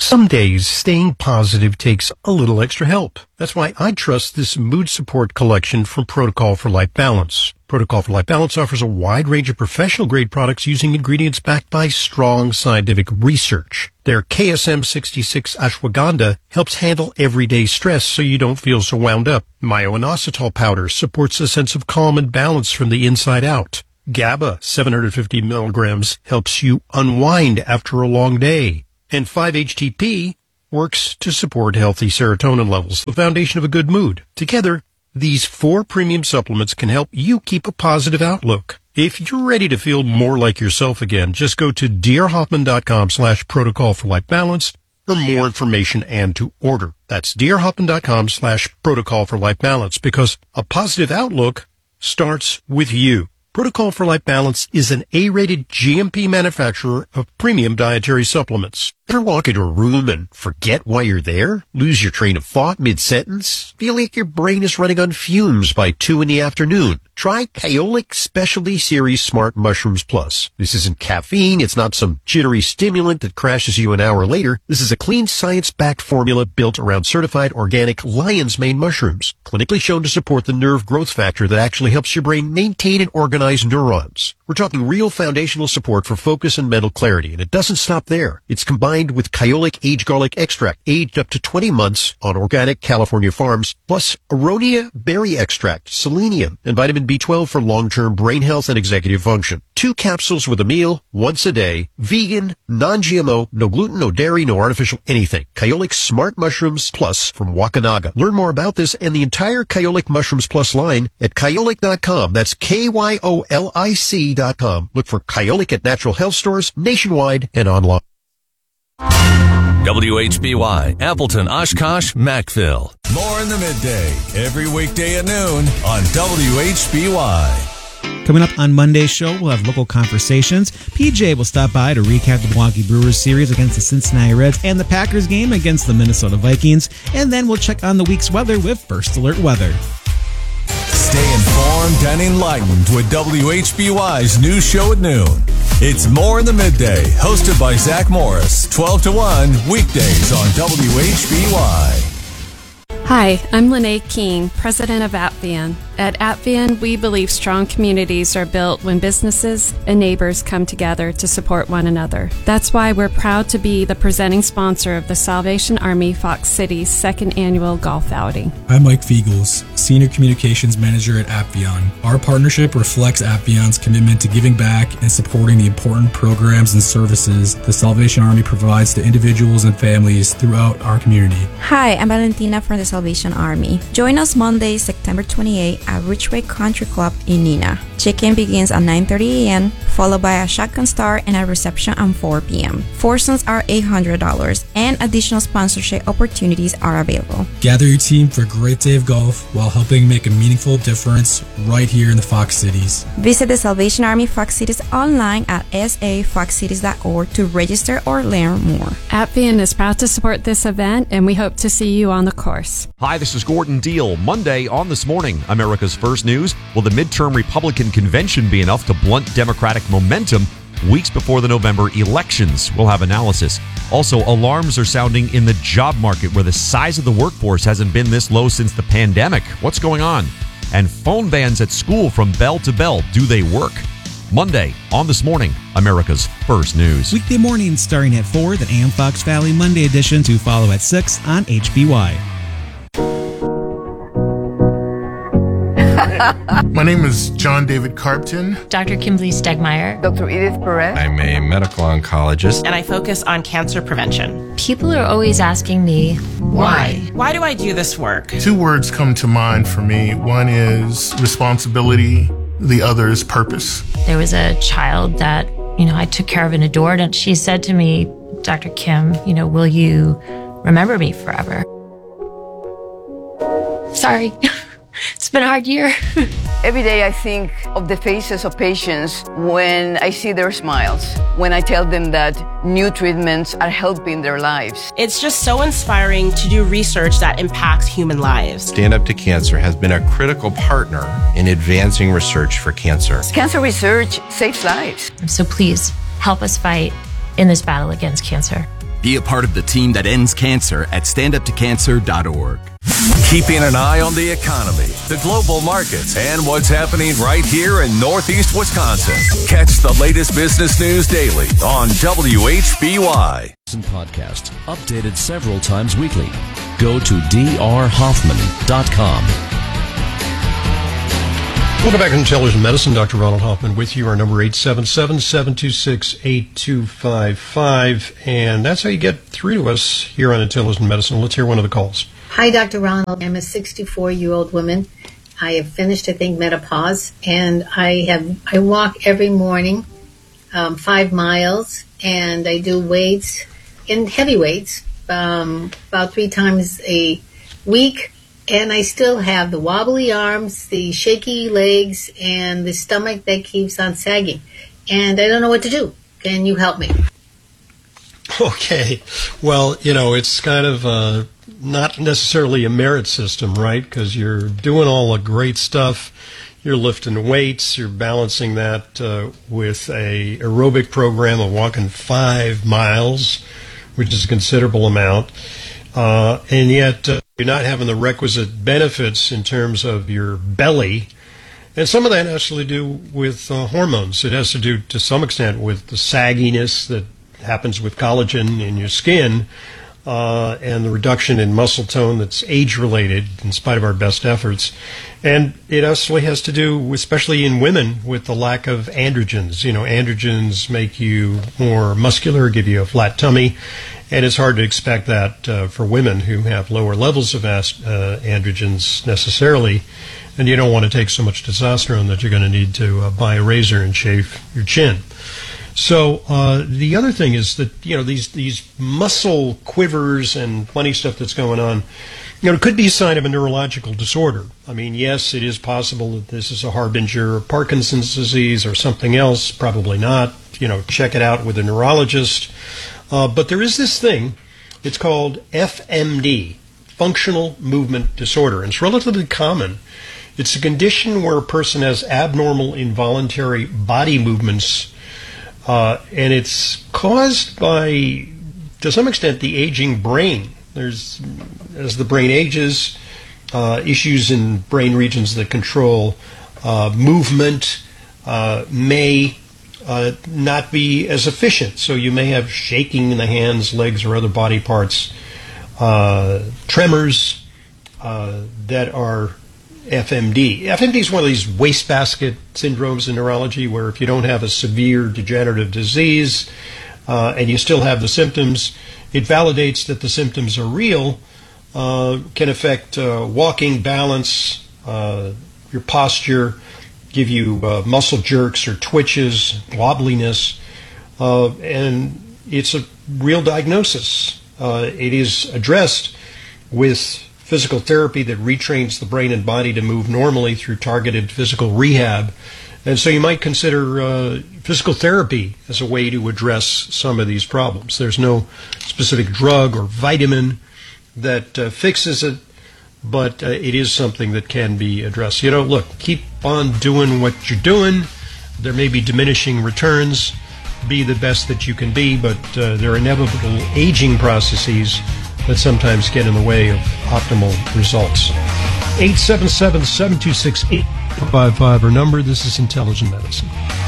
Some days, staying positive takes a little extra help. That's why I trust this mood support collection from Protocol for Life Balance. Protocol for Life Balance offers a wide range of professional-grade products using ingredients backed by strong scientific research. Their KSM-66 ashwagandha helps handle everyday stress so you don't feel so wound up. Myo-inositol powder supports a sense of calm and balance from the inside out. GABA, 750 milligrams, helps you unwind after a long day. And 5-HTP works to support healthy serotonin levels, the foundation of a good mood. Together, these 4 premium supplements can help you keep a positive outlook. If you're ready to feel more like yourself again, just go to drhoffman.com/protocol for life balance for more information and to order. That's drhoffman.com/protocol for life balance, because a positive outlook starts with you. Protocol for Life Balance is an A-rated GMP manufacturer of premium dietary supplements. Ever walk into a room and forget why you're there? Lose your train of thought mid-sentence? Feel like your brain is running on fumes by 2 in the afternoon? Try Kyolic Specialty Series Smart Mushrooms Plus. This isn't caffeine. It's not some jittery stimulant that crashes you an hour later. This is a clean, science-backed formula built around certified organic lion's mane mushrooms, clinically shown to support the nerve growth factor that actually helps your brain maintain and organize neurons. We're talking real foundational support for focus and mental clarity, and it doesn't stop there. It's combined with Kyolic Aged Garlic Extract, aged up to 20 months on organic California farms, plus Aronia Berry Extract, selenium, and vitamin B12 for long-term brain health and executive function. 2 capsules with a meal, once a day, vegan, non-GMO, no gluten, no dairy, no artificial anything. Kyolic Smart Mushrooms Plus from Wakanaga. Learn more about this and the entire Kyolic Mushrooms Plus line at kyolic.com. That's KYOLIC.com. Look for Kyolic at natural health stores nationwide and online. WHBY, Appleton, Oshkosh, Mackville. More in the midday, every weekday at noon on WHBY. Coming up on Monday's show, we'll have local conversations. PJ will stop by to recap the Milwaukee Brewers series against the Cincinnati Reds and the Packers game against the Minnesota Vikings. And then we'll check on the week's weather with First Alert Weather. Stay informed and enlightened with WHBY's news show at noon. It's More in the Midday, hosted by Zach Morris, 12 to 1, weekdays on WHBY. Hi, I'm Lene King, president of Apvian. At Apvian, we believe strong communities are built when businesses and neighbors come together to support one another. That's why we're proud to be the presenting sponsor of the Salvation Army Fox City's 2nd annual golf outing. I'm Mike Fiegels, Senior Communications Manager at Apvian. Our partnership reflects Apvian's commitment to giving back and supporting the important programs and services the Salvation Army provides to individuals and families throughout our community. Hi, I'm Valentina from the Salvation Army. Join us Monday, September 28 at Ridgeway Country Club in Neenah. Check-in begins at 9:30 a.m., followed by a shotgun start and a reception at 4 p.m. Foursomes are $800, and additional sponsorship opportunities are available. Gather your team for a great day of golf while helping make a meaningful difference right here in the Fox Cities. Visit the Salvation Army Fox Cities online at safoxcities.org to register or learn more. Apvian is proud to support this event, and we hope to see you on the course. Hi, this is Gordon Deal. Monday on This Morning, America's First News. Will the midterm Republican convention be enough to blunt Democratic momentum weeks before the November elections? We'll have analysis. Also, alarms are sounding in the job market where the size of the workforce hasn't been this low since the pandemic. What's going on? And phone bans at school from bell to bell. Do they work? Monday on This Morning, America's First News. Weekday mornings starting at 4, the AM Fox Valley Monday edition to follow at 6 on HBY. My name is John David Carpton. Dr. Kimberly Stegmeyer. Dr. Edith Perez. I'm a medical oncologist. And I focus on cancer prevention. People are always asking me, why? Why do I do this work? 2 words come to mind for me. One is responsibility. The other is purpose. There was a child that, I took care of and adored, and she said to me, Dr. Kim, will you remember me forever? Sorry. It's been a hard year. Every day I think of the faces of patients when I see their smiles, when I tell them that new treatments are helping their lives. It's just so inspiring to do research that impacts human lives. Stand Up to Cancer has been a critical partner in advancing research for cancer. Cancer research saves lives. So please help us fight in this battle against cancer. Be a part of the team that ends cancer at standuptocancer.org. Keeping an eye on the economy, the global markets, and what's happening right here in Northeast Wisconsin. Catch the latest business news daily on WHBY. Podcast updated several times weekly. Go to drhoffman.com. Welcome back to Intelligent Medicine. Dr. Ronald Hoffman with you. Our number 877-726-8255. And that's how you get through to us here on Intelligent Medicine. Let's hear one of the calls. Hi, Dr. Ronald. I'm a 64-year-old woman. I have finished, I think, menopause, and I walk every morning 5 miles, and I do weights, and heavy weights, about 3 times a week. And I still have the wobbly arms, the shaky legs, and the stomach that keeps on sagging. And I don't know what to do. Can you help me? Okay. Well, it's kind of not necessarily a merit system, right? Because you're doing all the great stuff. You're lifting weights. You're balancing that with a aerobic program of walking 5 miles, which is a considerable amount. And yet you're not having the requisite benefits in terms of your belly. And some of that has to do with hormones. It has to do, to some extent, with the sagginess that happens with collagen in your skin and the reduction in muscle tone that's age-related in spite of our best efforts. And it actually has to do, especially in women, with the lack of androgens. Androgens make you more muscular, give you a flat tummy. And it's hard to expect that for women who have lower levels of androgens necessarily. And you don't want to take so much testosterone that you're going to need to buy a razor and shave your chin. So the other thing is that, these muscle quivers and funny stuff that's going on, it could be a sign of a neurological disorder. I mean, yes, it is possible that this is a harbinger of Parkinson's disease or something else. Probably not. Check it out with a neurologist. But there is this thing, it's called FMD, Functional Movement Disorder, and it's relatively common. It's a condition where a person has abnormal involuntary body movements, and it's caused by, to some extent, the aging brain. As the brain ages, issues in brain regions that control movement may not be as efficient. So you may have shaking in the hands, legs, or other body parts, tremors that are FMD. FMD is one of these wastebasket syndromes in neurology where if you don't have a severe degenerative disease and you still have the symptoms, it validates that the symptoms are real, can affect walking, balance, your posture, give you muscle jerks or twitches, wobbliness, and it's a real diagnosis. It is addressed with physical therapy that retrains the brain and body to move normally through targeted physical rehab. And so you might consider physical therapy as a way to address some of these problems. There's no specific drug or vitamin that fixes it, but it is something that can be addressed. Look, keep on doing what you're doing. There may be diminishing returns. Be the best that you can be, but there are inevitable aging processes that sometimes get in the way of optimal results. 877-726-8555 our number. This is Intelligent Medicine.